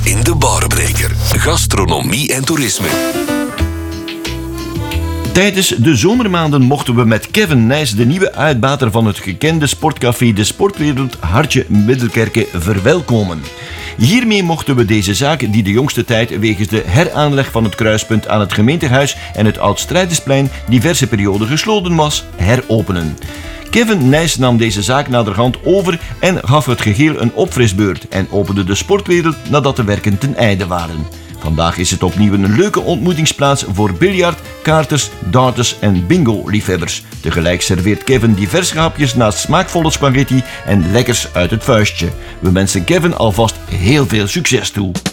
in de Barbreker. Gastronomie en toerisme. Tijdens de zomermaanden mochten we met Kevin Nijs, de nieuwe uitbater van het gekende sportcafé De Sportwereld, Hartje Middelkerke, verwelkomen. Hiermee mochten we deze zaak, die de jongste tijd wegens de heraanleg van het kruispunt aan het gemeentehuis en het Oud-Strijdersplein diverse perioden gesloten was, heropenen. Kevin Nijs nam deze zaak naderhand over en gaf het geheel een opfrisbeurt en opende de sportwereld nadat de werken ten einde waren. Vandaag is het opnieuw een leuke ontmoetingsplaats voor biljart, kaarters, darters en bingo-liefhebbers. Tegelijk serveert Kevin diverse hapjes naast smaakvolle spaghetti en lekkers uit het vuistje. We wensen Kevin alvast heel veel succes toe.